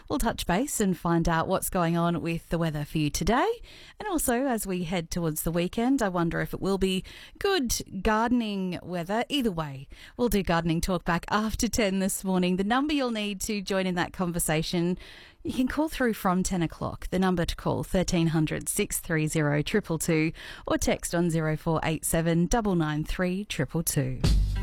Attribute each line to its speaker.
Speaker 1: We'll touch base and find out what's going on with the weather for you today. And also, as we head towards the weekend, I wonder if it will be good gardening weather. Either way, we'll do gardening talk back after 10 this morning. The number you'll need to join in that conversation, you can call through from 10 o'clock. The number to call, 1300 630 222, or text on 0487 993 222.